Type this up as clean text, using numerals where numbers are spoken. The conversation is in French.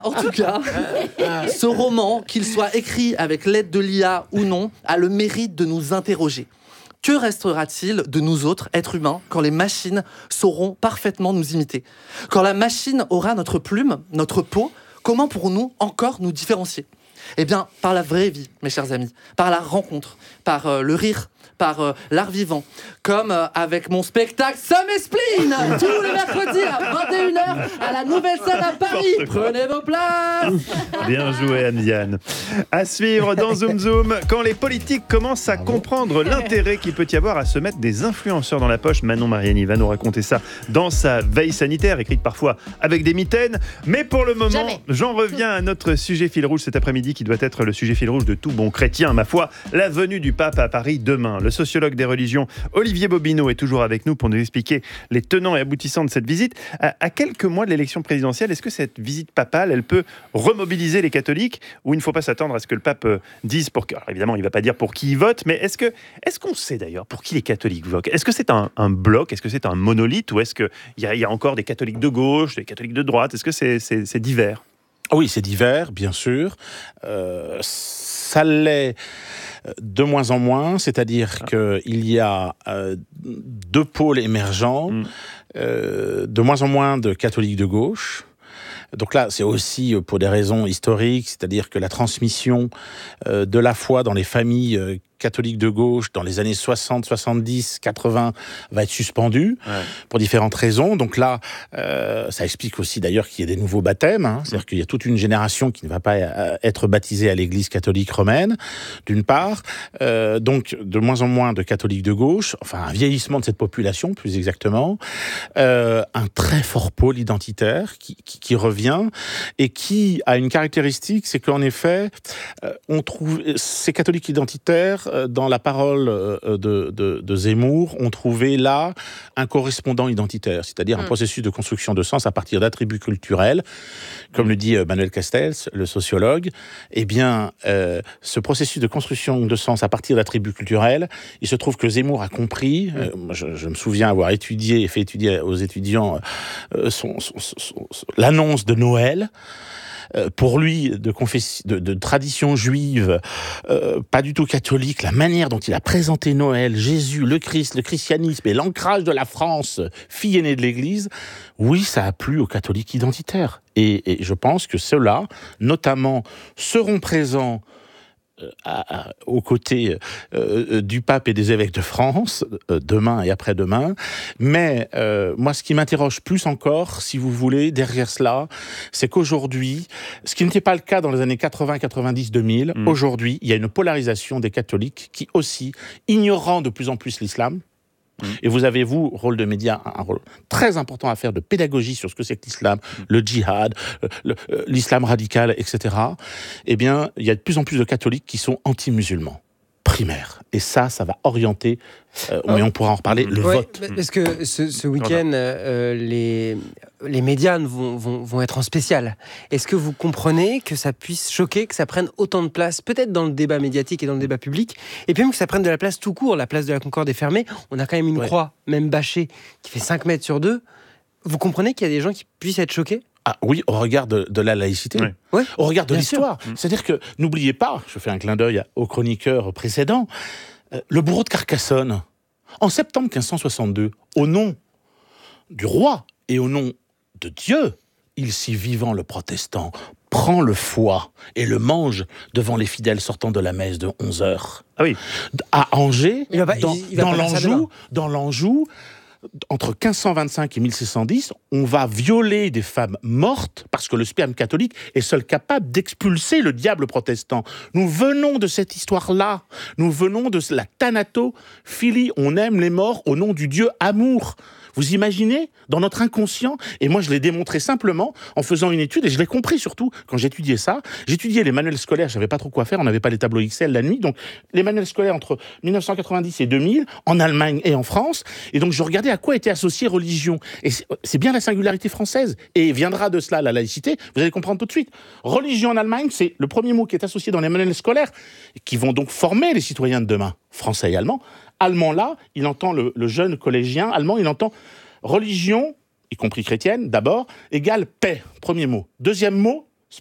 En tout cas, ce roman, qu'il soit écrit avec l'aide de l'IA ou non, a le mérite de nous interroger. Que restera-t-il de nous autres, êtres humains, quand les machines sauront parfaitement nous imiter ? Quand la machine aura notre plume, notre peau, comment pourrons-nous encore nous différencier ? Eh bien, par la vraie vie, mes chers amis, par la rencontre, par le rire, par l'art vivant, comme avec mon spectacle Somme et Spleen, tous les mercredis à 21h à la Nouvelle Scène à Paris. Prenez vos places. Bien joué, Anne-Diane. À suivre dans Zoom Zoom, quand les politiques commencent à comprendre l'intérêt qu'il peut y avoir à se mettre des influenceurs dans la poche. Manon Mariani va nous raconter ça dans sa veille sanitaire, écrite parfois avec des mitaines. Mais pour le moment, j'en reviens à notre sujet fil rouge cet après-midi, qui doit être le sujet fil rouge de tout bon chrétien, ma foi, la venue du pape à Paris demain. Le sociologue des religions Olivier Bobineau est toujours avec nous pour nous expliquer les tenants et aboutissants de cette visite. À quelques mois de l'élection présidentielle, est-ce que cette visite papale, elle peut remobiliser les catholiques, ou il ne faut pas s'attendre à ce que le pape dise pour qui... Alors évidemment, il ne va pas dire pour qui il vote, mais est-ce qu'on sait d'ailleurs pour qui les catholiques votent ? Est-ce que c'est un bloc ? Est-ce que c'est un monolithe ? Ou est-ce qu'il y a encore des catholiques de gauche, des catholiques de droite ? Est-ce que c'est divers ? Oui, c'est divers, bien sûr. Ça l'est de moins en moins, c'est-à-dire qu'il y a deux pôles émergents, de moins en moins de catholiques de gauche. Donc là, c'est aussi pour des raisons historiques, c'est-à-dire que la transmission de la foi dans les familles catholiques de gauche dans les années 60, 70, 80 va être suspendue pour différentes raisons. Donc là, ça explique aussi d'ailleurs qu'il y ait des nouveaux baptêmes. C'est-à-dire qu'il y a toute une génération qui ne va pas être baptisée à l'église catholique romaine, d'une part. Donc de moins en moins de catholiques de gauche, enfin un vieillissement de cette population, plus exactement. Un très fort pôle identitaire qui revient et qui a une caractéristique, c'est qu'en effet, on trouve ces catholiques identitaires dans la parole de Zemmour, on trouvait là un correspondant identitaire, c'est-à-dire un processus de construction de sens à partir d'attributs culturels, comme le dit Manuel Castells, le sociologue. Eh bien, ce processus de construction de sens à partir d'attributs culturels, il se trouve que Zemmour a compris, je me souviens avoir étudié et fait étudier aux étudiants l'annonce de Noël. Pour lui, de tradition juive, pas du tout catholique, la manière dont il a présenté Noël, Jésus, le Christ, le christianisme et l'ancrage de la France, fille aînée de l'Église, oui, ça a plu aux catholiques identitaires. Et je pense que ceux-là, notamment, seront présents aux côtés du pape et des évêques de France, demain et après-demain. Mais moi, ce qui m'interroge plus encore, si vous voulez, derrière cela, c'est qu'aujourd'hui, ce qui n'était pas le cas dans les années 80, 90, 2000, aujourd'hui, il y a une polarisation des catholiques qui aussi, ignorant de plus en plus l'islam, et vous avez, vous, rôle de médias, un rôle très important à faire de pédagogie sur ce que c'est que l'islam, le djihad, l'islam radical, etc. Eh bien, il y a de plus en plus de catholiques qui sont anti-musulmans, primaires. Et ça va orienter, mais on pourra en reparler, le vote. Parce que ce week-end, les médias vont être en spécial. Est-ce que vous comprenez que ça puisse choquer, que ça prenne autant de place, peut-être dans le débat médiatique et dans le débat public, et puis même que ça prenne de la place tout court, la place de la Concorde est fermée, on a quand même une croix, même bâchée, qui fait 5 mètres sur 2. Vous comprenez qu'il y a des gens qui puissent être choqués ? Ah oui, au regard de la laïcité, au regard de l'histoire. C'est-à-dire que, n'oubliez pas, je fais un clin d'œil aux chroniqueurs précédents, le bourreau de Carcassonne, en septembre 1562, au nom du roi et au nom de Dieu, il si vivant le protestant prend le foie et le mange devant les fidèles sortant de la messe de 11h. Ah oui. À Angers, dans l'Anjou, entre 1525 et 1610, on va violer des femmes mortes parce que le sperme catholique est seul capable d'expulser le diable protestant. Nous venons de cette histoire-là. Nous venons de la thanatophilie. On aime les morts au nom du Dieu amour. Vous imaginez, dans notre inconscient, et moi je l'ai démontré simplement en faisant une étude, et je l'ai compris surtout quand j'étudiais ça. J'étudiais les manuels scolaires, je savais pas trop quoi faire, on n'avait pas les tableaux Excel la nuit, donc les manuels scolaires entre 1990 et 2000, en Allemagne et en France, et donc je regardais à quoi était associée religion. Et c'est bien la singularité française, et viendra de cela la laïcité, vous allez comprendre tout de suite. Religion en Allemagne, c'est le premier mot qui est associé dans les manuels scolaires, qui vont donc former les citoyens de demain, français et allemands. Allemand là, il entend le jeune collégien allemand, il entend religion, y compris chrétienne, d'abord, égale paix, premier mot. Deuxième mot,